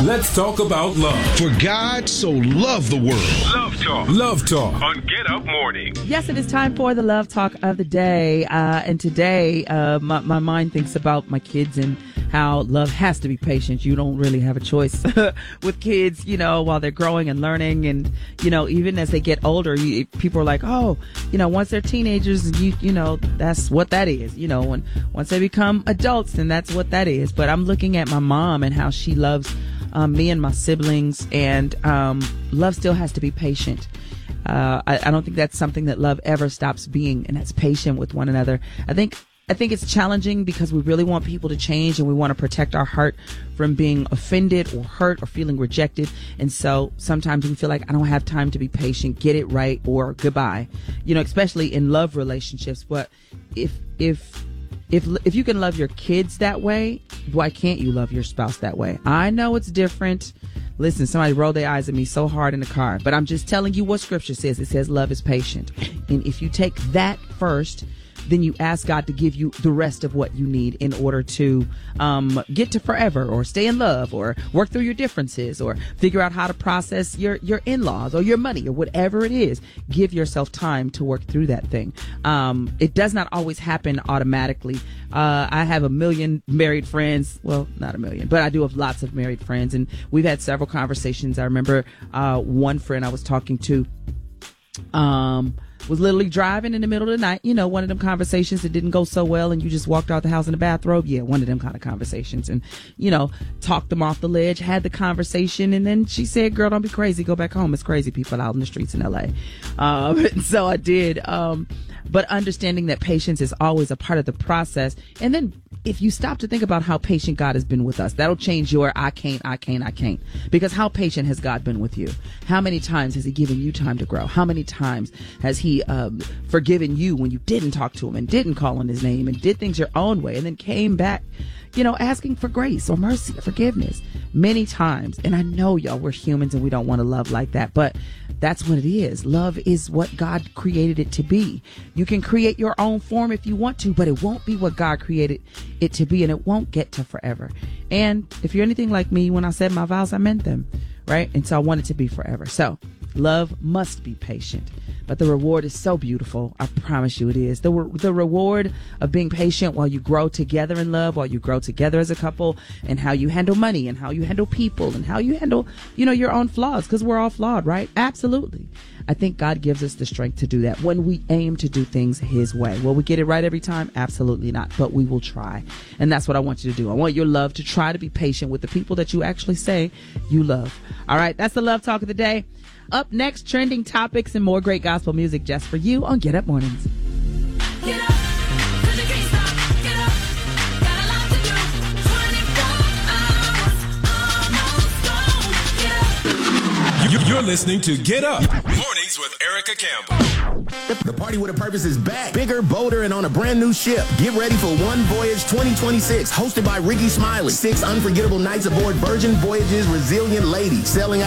Let's talk about love. For God so loved the world. Love Talk. Love Talk on Get Up Morning. Yes, it is time for the Love Talk of the day. And today, my mind thinks about my kids and how love has to be patient. You don't really have a choice with kids, while they're growing and learning. And, even as they get older, people are like, oh, once they're teenagers, that's what that is. Once they become adults, then that's what that is. But I'm looking at my mom and how she loves me and my siblings, and love still has to be patient. I don't think that's something that love ever stops being, and that's patient with one another. I think it's challenging because we really want people to change, and we want to protect our heart from being offended or hurt or feeling rejected. And so sometimes we feel like I don't have time to be patient, get it right, or goodbye, especially in love relationships. But if you can love your kids that way, why can't you love your spouse that way? I know it's different. Listen, somebody rolled their eyes at me so hard in the car, but I'm just telling you what scripture says. It says love is patient. And if you take that first, then you ask God to give you the rest of what you need in order to get to forever, or stay in love, or work through your differences, or figure out how to process your in-laws or your money or whatever it is. Give yourself time to work through that thing. It does not always happen automatically. I have a million married friends. Well, not a million, but I do have lots of married friends, and we've had several conversations. I remember one friend I was talking to was literally driving in the middle of the night, one of them conversations that didn't go so well and you just walked out the house in a bathrobe. Yeah, one of them kind of conversations. And, talked them off the ledge, had the conversation, and then she said, girl, don't be crazy, go back home. It's crazy people out in the streets in LA. So I did. But understanding that patience is always a part of the process. And then if you stop to think about how patient God has been with us, that'll change your I can't. Because how patient has God been with you? How many times has he given you time to grow? How many times has he forgiven you when you didn't talk to him and didn't call on his name and did things your own way, and then came back, asking for grace or mercy or forgiveness many times? And I know, y'all, we're humans and we don't want to love like that, but that's what it is. Love is what God created it to be. You can create your own form if you want to, but it won't be what God created it to be, and it won't get to forever. And if you're anything like me, when I said my vows, I meant them, right? And so I want it to be forever. So love must be patient, but the reward is so beautiful. I promise you it is. The reward of being patient while you grow together in love, while you grow together as a couple, and how you handle money and how you handle people and how you handle, your own flaws, because we're all flawed, right? Absolutely. I think God gives us the strength to do that when we aim to do things his way. Will we get it right every time? Absolutely not, but we will try. And that's what I want you to do. I want your love to try to be patient with the people that you actually say you love. All right, that's the Love Talk of the day. Up next, trending topics and more great gospel music just for you on Get Up Mornings. Get up, 'cause you can't stop. Get up, got a lot to do. 24 hours, almost gone. Get up. You're listening to Get Up Mornings with Erica Campbell. The Party with a Purpose is back. Bigger, bolder, and on a brand new ship. Get ready for One Voyage 2026, hosted by Ricky Smiley. 6 unforgettable nights aboard Virgin Voyage's Resilient Lady, sailing